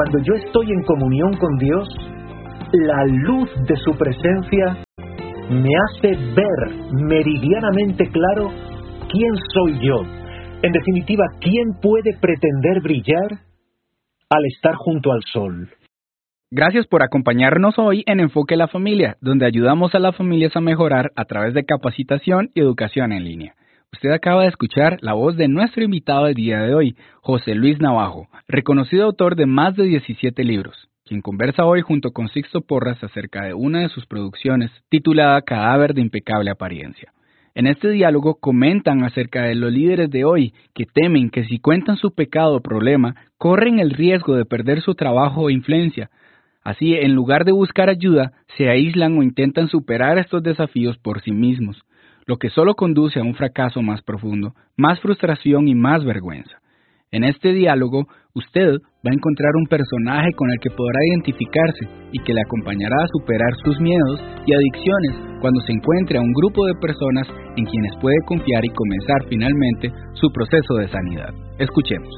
cuando yo estoy en comunión con Dios, la luz de su presencia me hace ver meridianamente claro quién soy yo. En definitiva, ¿quién puede pretender brillar al estar junto al sol? Gracias por acompañarnos hoy en Enfoque la Familia, donde ayudamos a las familias a mejorar a través de capacitación y educación en línea. Usted acaba de escuchar la voz de nuestro invitado del día de hoy, José Luis Navajo, reconocido autor de más de 17 libros, quien conversa hoy junto con Sixto Porras acerca de una de sus producciones titulada Cadáver de impecable apariencia. En este diálogo comentan acerca de los líderes de hoy que temen que si cuentan su pecado o problema, corren el riesgo de perder su trabajo o influencia. Así, en lugar de buscar ayuda, se aíslan o intentan superar estos desafíos por sí mismos, lo que solo conduce a un fracaso más profundo, más frustración y más vergüenza. En este diálogo, usted va a encontrar un personaje con el que podrá identificarse y que le acompañará a superar sus miedos y adicciones cuando se encuentre a un grupo de personas en quienes puede confiar y comenzar finalmente su proceso de sanidad. Escuchemos.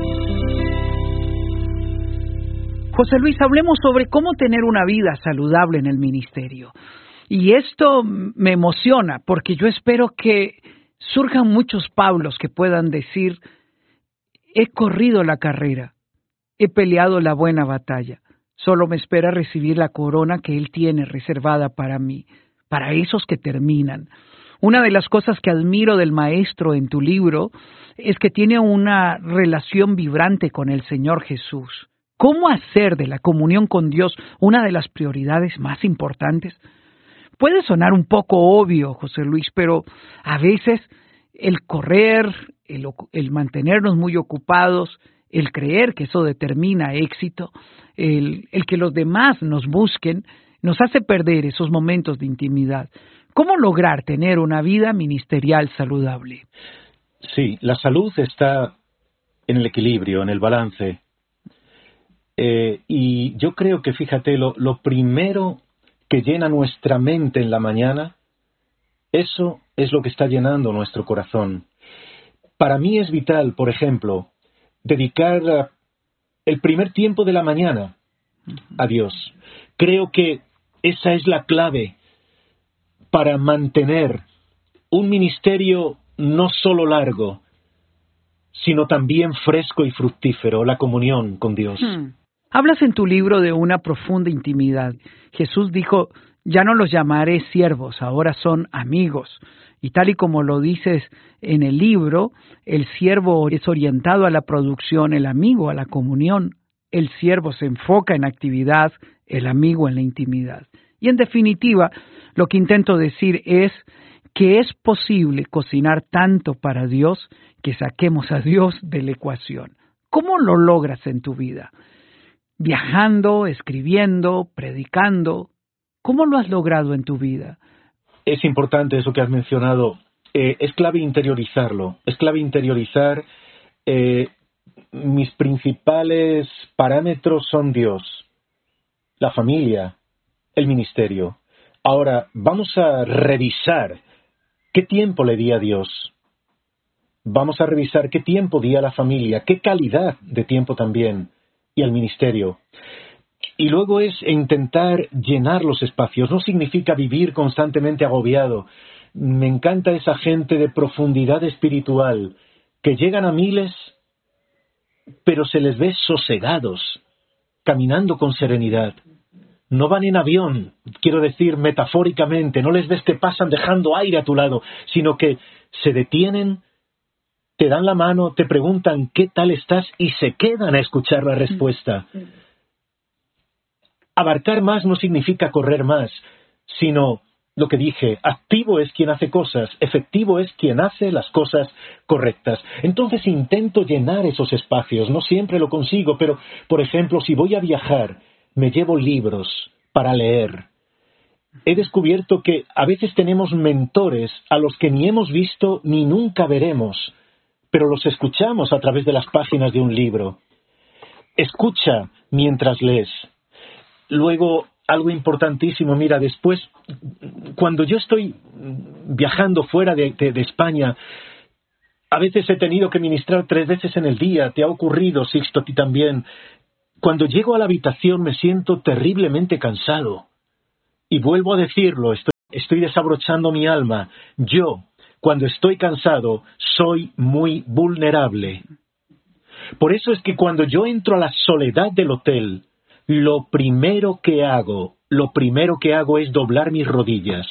José Luis, hablemos sobre cómo tener una vida saludable en el ministerio. Y esto me emociona porque yo espero que surjan muchos Pablos que puedan decir: he corrido la carrera, he peleado la buena batalla, solo me espera recibir la corona que Él tiene reservada para mí, para esos que terminan. Una de las cosas que admiro del maestro en tu libro es que tiene una relación vibrante con el Señor Jesús. ¿Cómo hacer de la comunión con Dios una de las prioridades más importantes? Puede sonar un poco obvio, José Luis, pero a veces el correr, el mantenernos muy ocupados, el creer que eso determina éxito, el que los demás nos busquen, nos hace perder esos momentos de intimidad. ¿Cómo lograr tener una vida ministerial saludable? Sí, la salud está en el equilibrio, en el balance. Y yo creo que, fíjate, lo primero que llena nuestra mente en la mañana, eso es lo que está llenando nuestro corazón. Para mí es vital, por ejemplo, dedicar el primer tiempo de la mañana a Dios. Creo que esa es la clave para mantener un ministerio no solo largo, sino también fresco y fructífero, la comunión con Dios. Hablas en tu libro de una profunda intimidad. Jesús dijo: ya no los llamaré siervos, ahora son amigos. Y tal y como lo dices en el libro, el siervo es orientado a la producción, el amigo a la comunión. El siervo se enfoca en actividad, el amigo en la intimidad. Y en definitiva, lo que intento decir es que es posible cocinar tanto para Dios que saquemos a Dios de la ecuación. ¿Cómo lo logras en tu vida? Viajando, escribiendo, predicando. ¿Cómo lo has logrado en tu vida? Es importante eso que has mencionado. Es clave interiorizarlo. Es clave interiorizar. Mis principales parámetros son Dios, la familia, el ministerio. Ahora, vamos a revisar qué tiempo le di a Dios. Vamos a revisar qué tiempo di a la familia, qué calidad de tiempo también, y al ministerio. Y luego es intentar llenar los espacios. No significa vivir constantemente agobiado. Me encanta esa gente de profundidad espiritual que llegan a miles, pero se les ve sosegados, caminando con serenidad. No van en avión, quiero decir metafóricamente, no les ves que pasan dejando aire a tu lado, sino que se detienen, te dan la mano, te preguntan qué tal estás y se quedan a escuchar la respuesta. Abarcar más no significa correr más, sino lo que dije, activo es quien hace cosas, efectivo es quien hace las cosas correctas. Entonces intento llenar esos espacios, no siempre lo consigo, pero, por ejemplo, si voy a viajar, me llevo libros para leer. He descubierto que a veces tenemos mentores a los que ni hemos visto ni nunca veremos, pero los escuchamos a través de las páginas de un libro. Escucha mientras lees. Luego, algo importantísimo, mira, después, cuando yo estoy viajando fuera de España, a veces he tenido que ministrar 3 veces en el día. ¿Te ha ocurrido, Sixto, a ti también? Cuando llego a la habitación me siento terriblemente cansado. Y vuelvo a decirlo, estoy desabrochando mi alma. Yo, cuando estoy cansado, soy muy vulnerable. Por eso es que cuando yo entro a la soledad del hotel, lo primero que hago es doblar mis rodillas.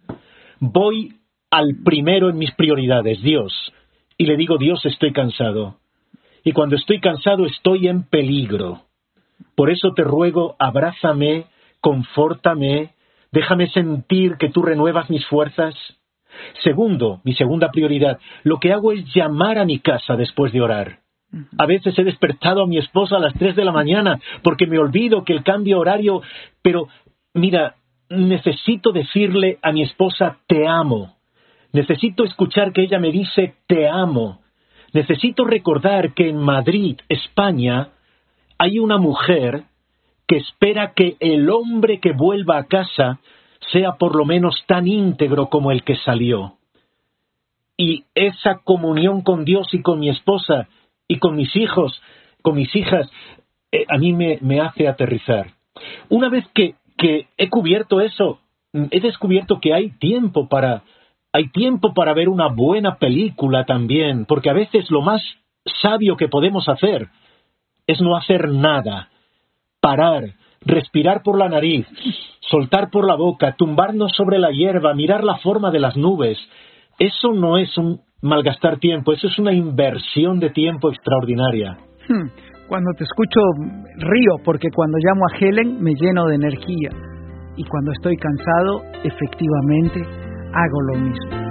Voy al primero en mis prioridades, Dios, y le digo, Dios, estoy cansado. Y cuando estoy cansado estoy en peligro. Por eso te ruego, abrázame, confórtame, déjame sentir que tú renuevas mis fuerzas. Segundo, mi segunda prioridad, lo que hago es llamar a mi casa después de orar. A veces he despertado a mi esposa a las 3 de la mañana porque me olvido que el cambio horario... Pero, mira, necesito decirle a mi esposa, te amo. Necesito escuchar que ella me dice, te amo. Necesito recordar que en Madrid, España, hay una mujer que espera que el hombre que vuelva a casa sea por lo menos tan íntegro como el que salió. Y esa comunión con Dios y con mi esposa y con mis hijos, con mis hijas, a mí me hace aterrizar. Una vez que he cubierto eso, he descubierto que hay tiempo para ver una buena película también, porque a veces lo más sabio que podemos hacer es no hacer nada, parar, respirar por la nariz, soltar por la boca, tumbarnos sobre la hierba, mirar la forma de las nubes. Eso no es un malgastar tiempo, eso es una inversión de tiempo extraordinaria. Cuando te escucho río, porque cuando llamo a Helen me lleno de energía. Y cuando estoy cansado, efectivamente, hago lo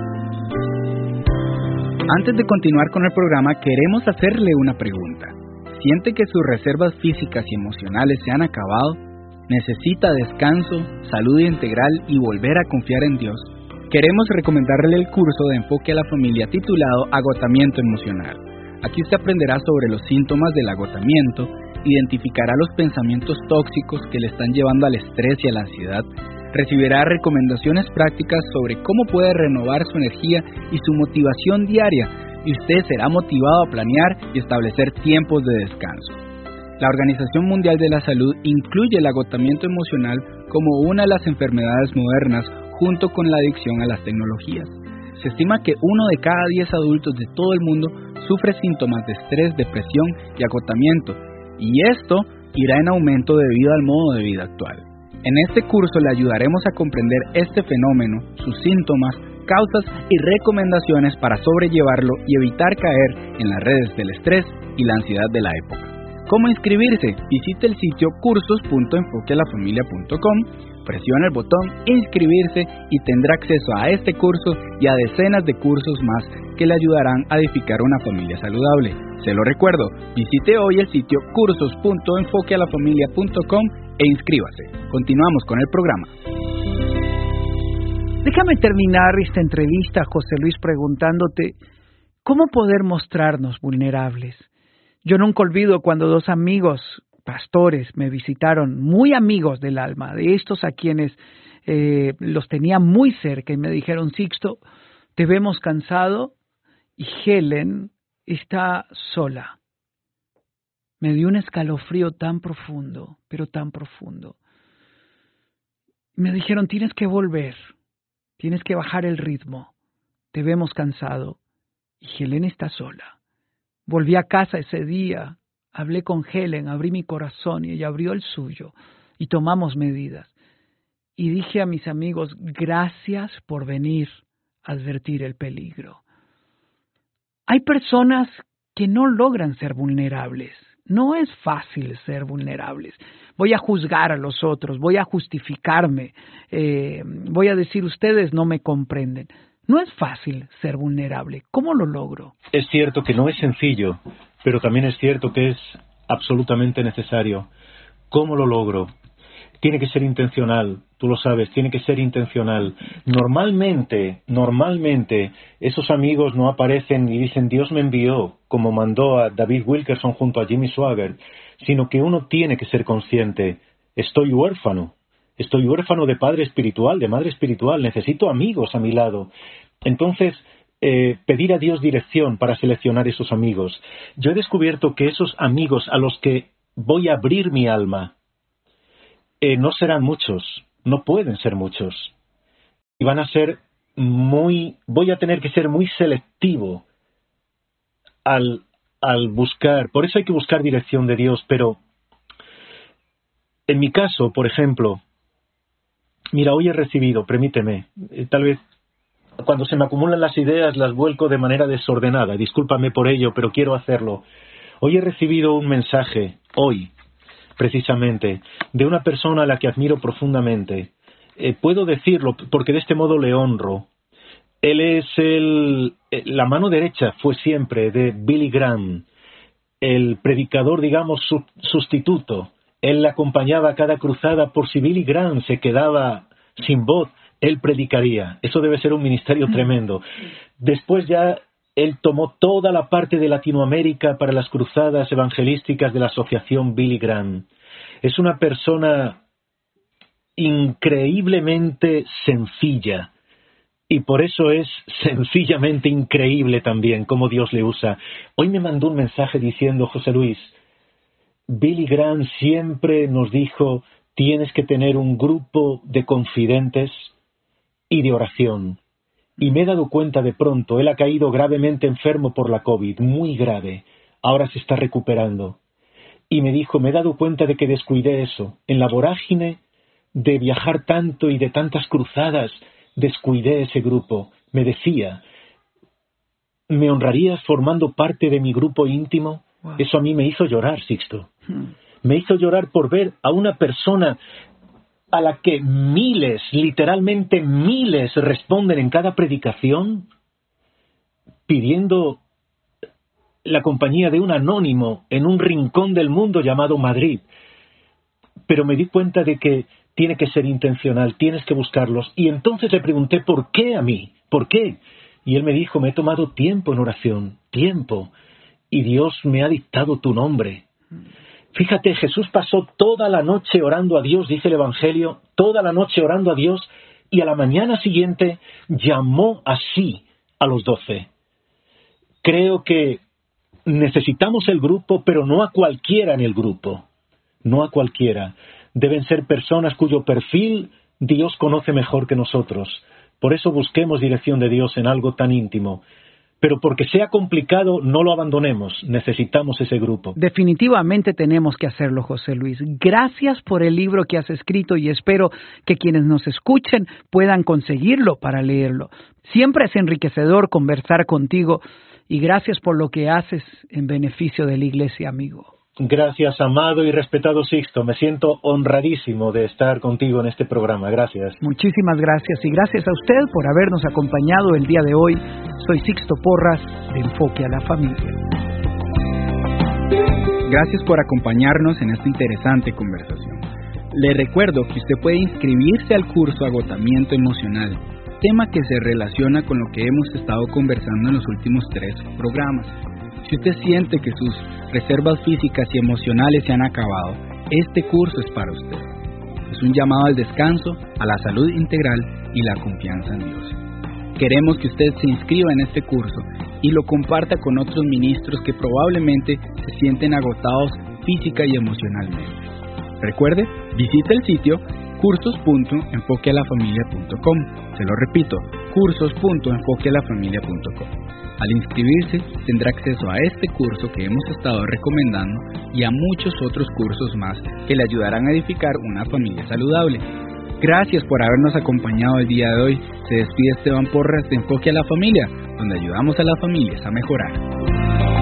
mismo. Antes de continuar con el programa, queremos hacerle una pregunta. ¿Siente que sus reservas físicas y emocionales se han acabado? ¿Necesita descanso, salud integral y volver a confiar en Dios? Queremos recomendarle el curso de enfoque a la familia titulado Agotamiento Emocional. Aquí usted aprenderá sobre los síntomas del agotamiento, identificará los pensamientos tóxicos que le están llevando al estrés y a la ansiedad, recibirá recomendaciones prácticas sobre cómo puede renovar su energía y su motivación diaria, y usted será motivado a planear y establecer tiempos de descanso. La Organización Mundial de la Salud incluye el agotamiento emocional como una de las enfermedades modernas junto con la adicción a las tecnologías. Se estima que 1 de cada 10 adultos de todo el mundo sufre síntomas de estrés, depresión y agotamiento, y esto irá en aumento debido al modo de vida actual. En este curso le ayudaremos a comprender este fenómeno, sus síntomas, causas y recomendaciones para sobrellevarlo y evitar caer en las redes del estrés y la ansiedad de la época. ¿Cómo inscribirse? Visite el sitio cursos.enfoquealafamilia.com, presione el botón inscribirse y tendrá acceso a este curso y a decenas de cursos más que le ayudarán a edificar una familia saludable. Se lo recuerdo, visite hoy el sitio cursos.enfoquealafamilia.com e inscríbase. Continuamos con el programa. Déjame terminar esta entrevista, José Luis, preguntándote cómo poder mostrarnos vulnerables. Yo nunca olvido cuando 2 amigos, pastores, me visitaron, muy amigos del alma, de estos a quienes los tenía muy cerca, y me dijeron, Sixto, te vemos cansado y Helen está sola. Me dio un escalofrío tan profundo, pero tan profundo. Me dijeron, tienes que volver, tienes que bajar el ritmo, te vemos cansado y Helen está sola. Volví a casa ese día, hablé con Helen, abrí mi corazón y ella abrió el suyo y tomamos medidas. Y dije a mis amigos, gracias por venir a advertir el peligro. Hay personas que no logran ser vulnerables. No es fácil ser vulnerables. Voy a juzgar a los otros, voy a justificarme, voy a decir ustedes no me comprenden. No es fácil ser vulnerable. ¿Cómo lo logro? Es cierto que no es sencillo, pero también es cierto que es absolutamente necesario. ¿Cómo lo logro? Tiene que ser intencional, tú lo sabes, tiene que ser intencional. Normalmente, esos amigos no aparecen y dicen Dios me envió, como mandó a David Wilkerson junto a Jimmy Swaggart, sino que uno tiene que ser consciente, estoy huérfano de padre espiritual, de madre espiritual, necesito amigos a mi lado. Entonces, pedir a Dios dirección para seleccionar esos amigos. Yo he descubierto que esos amigos a los que voy a abrir mi alma. No serán muchos, no pueden ser muchos. Y van a ser voy a tener que ser muy selectivo al buscar. Por eso hay que buscar dirección de Dios, pero en mi caso, por ejemplo, mira, hoy he recibido, permíteme, tal vez cuando se me acumulan las ideas las vuelco de manera desordenada, discúlpame por ello, pero quiero hacerlo. Hoy he recibido un mensaje, hoy, precisamente, de una persona a la que admiro profundamente. Puedo decirlo porque de este modo le honro. Él es la mano derecha, fue siempre, de Billy Graham, el predicador, digamos, sustituto. Él le acompañaba a cada cruzada por si Billy Graham se quedaba sin voz, él predicaría. Eso debe ser un ministerio tremendo. Después ya él tomó toda la parte de Latinoamérica para las cruzadas evangelísticas de la asociación Billy Graham. Es una persona increíblemente sencilla. Y por eso es sencillamente increíble también cómo Dios le usa. Hoy me mandó un mensaje diciendo, José Luis, Billy Graham siempre nos dijo, tienes que tener un grupo de confidentes y de oración. Y me he dado cuenta de pronto, él ha caído gravemente enfermo por la COVID, muy grave. Ahora se está recuperando. Y me dijo, me he dado cuenta de que descuidé eso. En la vorágine de viajar tanto y de tantas cruzadas, descuidé ese grupo. Me decía, ¿me honrarías formando parte de mi grupo íntimo? Wow. Eso a mí me hizo llorar, Sixto. Me hizo llorar por ver a una persona a la que miles, literalmente miles, responden en cada predicación, pidiendo la compañía de un anónimo en un rincón del mundo llamado Madrid. Pero me di cuenta de que tiene que ser intencional, tienes que buscarlos. Y entonces le pregunté, ¿por qué a mí? ¿Por qué? Y él me dijo, me he tomado tiempo en oración, tiempo, y Dios me ha dictado tu nombre. Fíjate, Jesús pasó toda la noche orando a Dios, dice el Evangelio, toda la noche orando a Dios, y a la mañana siguiente llamó así a los 12. Creo que necesitamos el grupo, pero no a cualquiera en el grupo, no a cualquiera. Deben ser personas cuyo perfil Dios conoce mejor que nosotros. Por eso busquemos dirección de Dios en algo tan íntimo. Pero porque sea complicado, no lo abandonemos. Necesitamos ese grupo. Definitivamente tenemos que hacerlo, José Luis. Gracias por el libro que has escrito y espero que quienes nos escuchen puedan conseguirlo para leerlo. Siempre es enriquecedor conversar contigo y gracias por lo que haces en beneficio de la iglesia, amigo. Gracias, amado y respetado Sixto. Me siento honradísimo de estar contigo en este programa. Gracias. Muchísimas gracias y gracias a usted por habernos acompañado el día de hoy. Soy Sixto Porras de Enfoque a la Familia. Gracias por acompañarnos en esta interesante conversación. Le recuerdo que usted puede inscribirse al curso Agotamiento Emocional, tema que se relaciona con lo que hemos estado conversando en los últimos 3 programas. Si usted siente que sus reservas físicas y emocionales se han acabado, este curso es para usted. Es un llamado al descanso, a la salud integral y la confianza en Dios. Queremos que usted se inscriba en este curso y lo comparta con otros ministros que probablemente se sienten agotados física y emocionalmente. Recuerde, visite el sitio cursos.enfoquealafamilia.com. Se lo repito, cursos.enfoquealafamilia.com. Al inscribirse, tendrá acceso a este curso que hemos estado recomendando y a muchos otros cursos más que le ayudarán a edificar una familia saludable. Gracias por habernos acompañado el día de hoy. Se despide Esteban Porras de Enfoque a la Familia, donde ayudamos a las familias a mejorar.